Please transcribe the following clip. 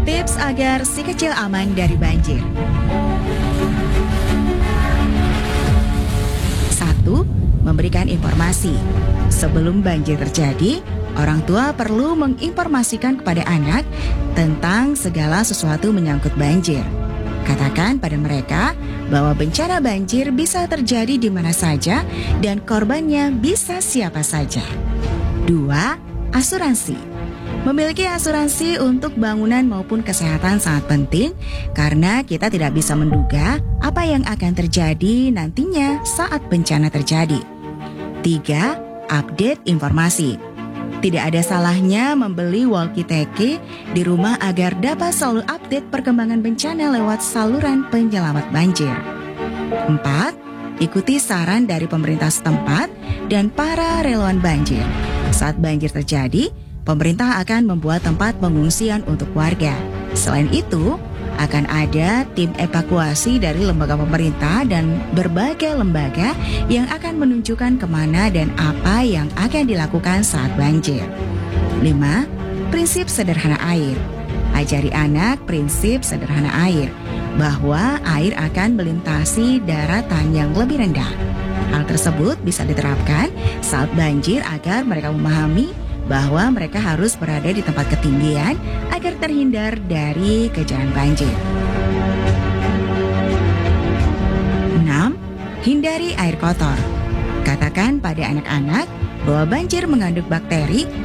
Tips agar si kecil aman dari banjir. 1. Memberikan informasi. Sebelum banjir terjadi, orang tua perlu menginformasikan kepada anak tentang segala sesuatu menyangkut banjir. Katakan pada mereka bahwa bencana banjir bisa terjadi di mana saja dan korbannya bisa siapa saja. 2. Asuransi. Memiliki asuransi untuk bangunan maupun kesehatan sangat penting karena kita tidak bisa menduga apa yang akan terjadi nantinya saat bencana terjadi. 3. Update informasi. Tidak ada salahnya membeli walkie-talkie di rumah agar dapat selalu update perkembangan bencana lewat saluran penyelamat banjir. 4. Ikuti saran dari pemerintah setempat dan para relawan banjir. Saat banjir terjadi, pemerintah akan membuat tempat pengungsian untuk warga. Selain itu, akan ada tim evakuasi dari lembaga pemerintah dan berbagai lembaga yang akan menunjukkan kemana dan apa yang akan dilakukan saat banjir. 5. Prinsip sederhana air. Ajari anak prinsip sederhana air, bahwa air akan melintasi daratan yang lebih rendah. Hal tersebut bisa diterapkan saat banjir agar mereka memahami bahwa mereka harus berada di tempat ketinggian agar terhindar dari kejadian banjir. 6. Hindari air kotor. Katakan pada anak-anak bahwa banjir mengandung bakteri